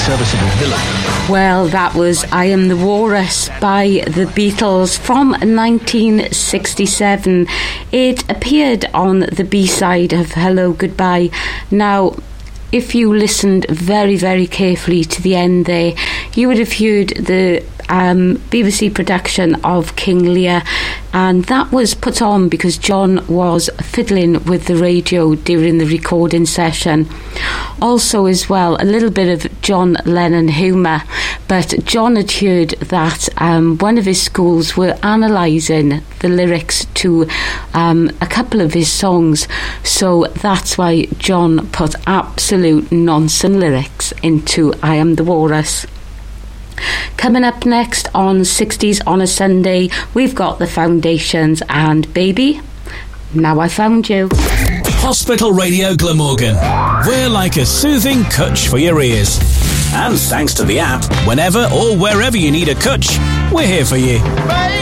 serviceable villain. Well, that was I Am the Walrus by the Beatles from 1967. It appeared on the B-side of Hello Goodbye. Now, if you listened very, very carefully to the end there, you would have heard the BBC production of King Lear, and that was put on because John was fiddling with the radio during the recording session. Also as well, a little bit of John Lennon humour, but John had heard that one of his schools were analysing the lyrics to a couple of his songs, so that's why John put absolute nonsense lyrics into I Am the Walrus. Coming up next on 60s on a Sunday, we've got the Foundations and Baby, Now I Found You. Hospital Radio Glamorgan. We're like a soothing cutch for your ears. And thanks to the app, whenever or wherever you need a cutch, we're here for you.